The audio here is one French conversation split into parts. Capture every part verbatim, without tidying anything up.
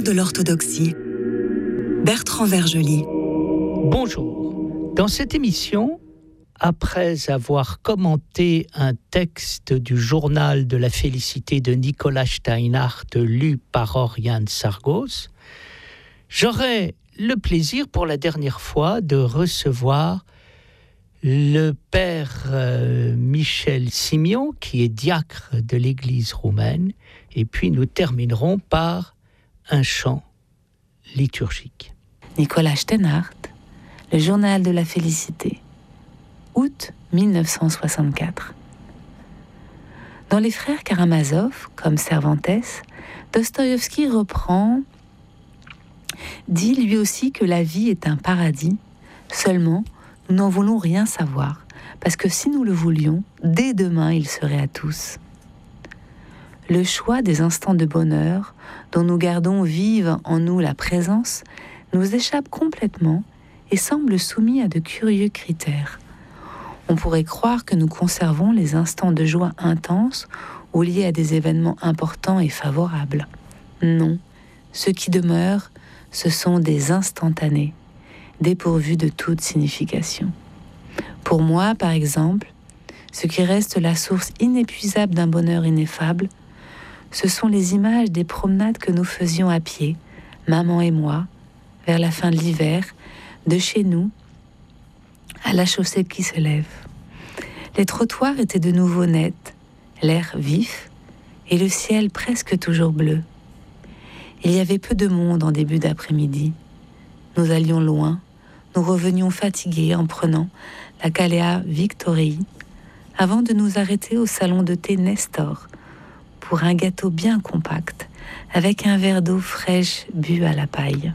de l'orthodoxie. Bertrand Vergely. Bonjour. Dans cette émission, après avoir commenté un texte du journal de la félicité de Nicolas Steinhardt lu par Oriane Sargos, j'aurai le plaisir pour la dernière fois de recevoir le père euh, Michel Simion, qui est diacre de l'Église roumaine, et puis nous terminerons par un chant liturgique. Nicolas Steinhardt, le journal de la félicité, août mille neuf cent soixante-quatre. Dans Les Frères Karamazov, comme Cervantes, Dostoïevski reprend, dit lui aussi que la vie est un paradis, seulement nous n'en voulons rien savoir, parce que si nous le voulions, dès demain il serait à tous. Le choix des instants de bonheur, dont nous gardons vive en nous la présence, nous échappe complètement et semble soumis à de curieux critères. On pourrait croire que nous conservons les instants de joie intense ou liés à des événements importants et favorables. Non, ce qui demeure, ce sont des instantanés, dépourvus de toute signification. Pour moi, par exemple, ce qui reste la source inépuisable d'un bonheur ineffable, ce sont les images des promenades que nous faisions à pied, maman et moi, vers la fin de l'hiver, de chez nous à la chaussée qui se lève. Les trottoirs étaient de nouveau nets, l'air vif et le ciel presque toujours bleu. Il y avait peu de monde en début d'après-midi. Nous allions loin, nous revenions fatigués en prenant la Calea Victorii avant de nous arrêter au salon de thé Nestor pour un gâteau bien compact avec un verre d'eau fraîche bu à la paille.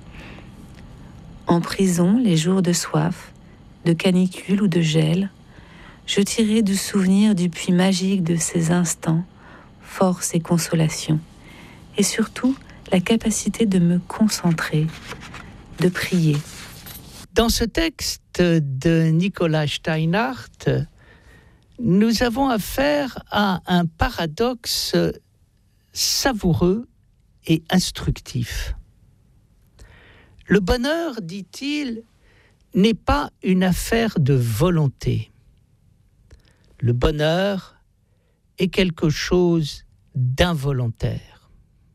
En prison, les jours de soif, de canicule ou de gel, je tirais du souvenir du puits magique de ces instants, force et consolation, et surtout la capacité de me concentrer, de prier. Dans ce texte de Nicolas Steinhardt, nous avons affaire à un paradoxe savoureux et instructif. Le bonheur, dit-il, n'est pas une affaire de volonté. Le bonheur est quelque chose d'involontaire.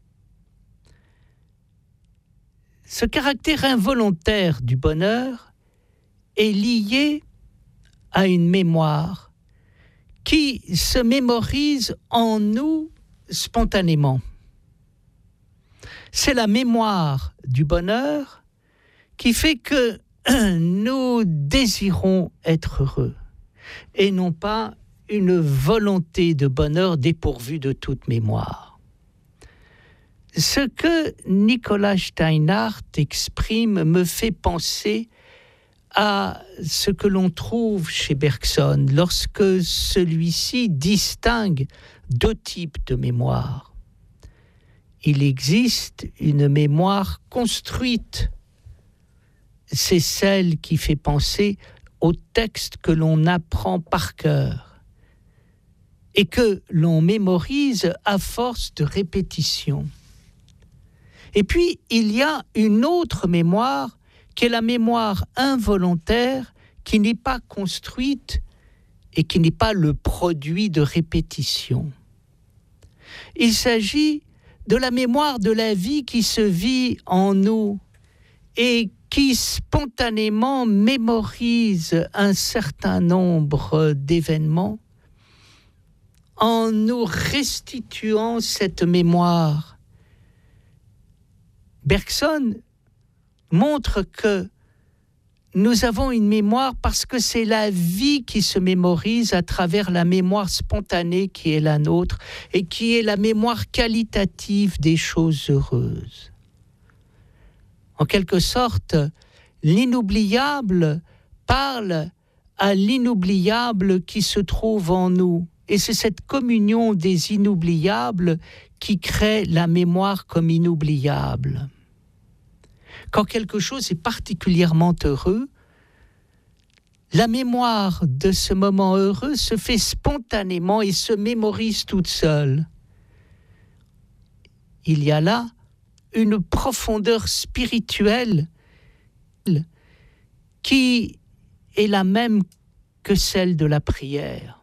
Ce caractère involontaire du bonheur est lié à une mémoire qui se mémorise en nous spontanément. C'est la mémoire du bonheur qui fait que nous désirons être heureux et non pas une volonté de bonheur dépourvue de toute mémoire. Ce que Nicolas Steinhardt exprime me fait penser à ce que l'on trouve chez Bergson lorsque celui-ci distingue deux types de mémoire. Il existe une mémoire construite. C'est celle qui fait penser au texte que l'on apprend par cœur et que l'on mémorise à force de répétition. Et puis, il y a une autre mémoire qui est la mémoire involontaire, qui n'est pas construite et qui n'est pas le produit de répétition. Il s'agit de la mémoire de la vie qui se vit en nous et qui spontanément mémorise un certain nombre d'événements en nous restituant cette mémoire. Bergson montre que nous avons une mémoire parce que c'est la vie qui se mémorise à travers la mémoire spontanée qui est la nôtre et qui est la mémoire qualitative des choses heureuses. En quelque sorte, l'inoubliable parle à l'inoubliable qui se trouve en nous. Et c'est cette communion des inoubliables qui crée la mémoire comme inoubliable. Quand quelque chose est particulièrement heureux, la mémoire de ce moment heureux se fait spontanément et se mémorise toute seule. Il y a là une profondeur spirituelle qui est la même que celle de la prière.